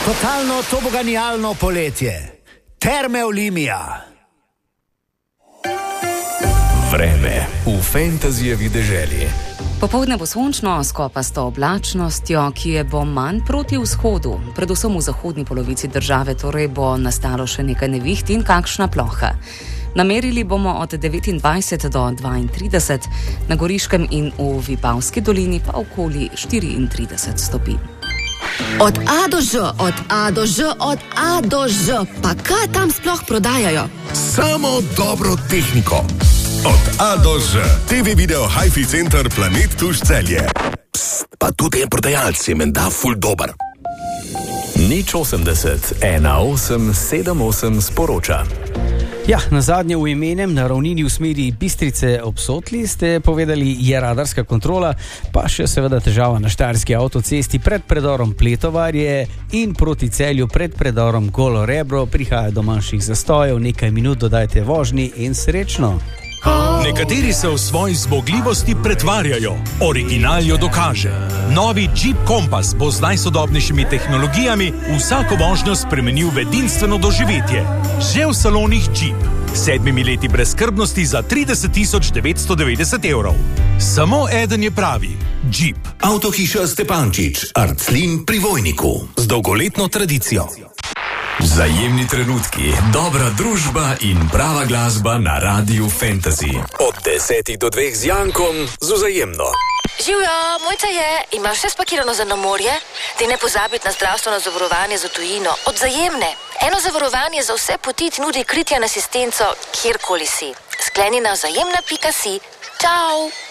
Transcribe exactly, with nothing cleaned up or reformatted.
Totalno toboganijalno poletje. Terme Olimia. Vreme v fantazijevi deželi. Popoldne bo sončno s kopasto oblačnostjo, ki je bo manj proti vzhodu. Predvsem v zahodni polovici države torej bo nastalo še nekaj neviht in kakšna ploha. Namerili bomo od devetindvajset do dvaintrideset, na Goriškem in v Vipavski dolini pa okoli štiriintrideset stopinj. Od A do Ž, od A do Ž, od A do Ž. Pa kaj tam sploh prodajajo? Samo dobro tehniko. Od A do Ž. T V Video Hi-Fi Center Planet Tuš Celje. Psst, pa tudi je prodajalec, je menda ful dober. Nič osemdeset, ena osem sedem osem sporoča. Ja, na zadnje v imenem na ravnini v smeri Bistrice ob Sotli ste povedali je radarska kontrola, pa še seveda težava na štajerski avtocesti pred predorom Pletovarje in proti Celju pred predorom Golo Rebro. Prihaja do manjših zastojev, nekaj minut dodajte vožnji in srečno. Nekateri se v svoji zmogljivosti pretvarjajo, original jo dokaže. Novi Jeep Compass bo z najsodobnejšimi tehnologijami vsako vožnjo spremenil v edinstveno doživetje. Že v salonih Jeep. Sedmimi leti brezskrbnosti za trideset tisoč devetsto devetdeset evrov. Samo eden je pravi. Jeep. Avtohiša Stepančič, Arclin pri Vojniku. Z dolgoletno tradicijo. Vzajemni trenutki, dobra družba in prava glasba na Radiu Fantasy. Od desetih do dveh z Jankom z Vzajemno. Živjo, Mojca je, imaš vse spakirano za na morje? Ti ne pozabiti na zdravstveno zavarovanje za tujino. Od Vzajemne. Eno zavarovanje za vse poti ti nudi kritje in asistenco, kjerkoli si. Skleni na vzajemna pika si. Čau!